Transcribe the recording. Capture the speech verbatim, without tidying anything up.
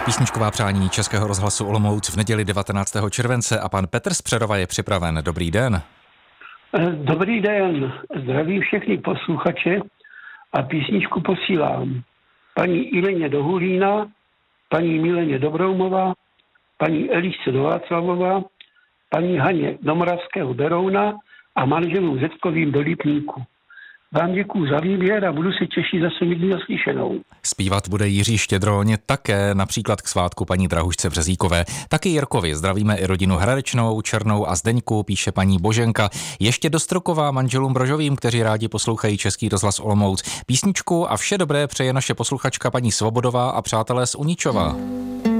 Písničková přání Českého rozhlasu Olomouc v neděli devatenáctého července a pan Petr z Přerova je připraven. Dobrý den. Dobrý den, zdravím všechny posluchače a písničku posílám paní Ileně do Hulína, paní Mileně do Broumova, paní Elišce do Václavova, paní Haně do Moravského Berouna a manželům Zetkovým do Lipníku. Vám děkuju za výběr a budu se těšit zase někdy naslyšenou. Zpívat bude Jiří Štědroň také například k svátku paní Drahušce Březíkové. Taky Jirkovi zdravíme i rodinu Hradečnou, Černou a Zdeňku, píše paní Boženka. Ještě do Strokova manželům Brožovým, kteří rádi poslouchají Český rozhlas Olomouc. Písničku a vše dobré přeje naše posluchačka paní Svobodová a přátelé z Uničova.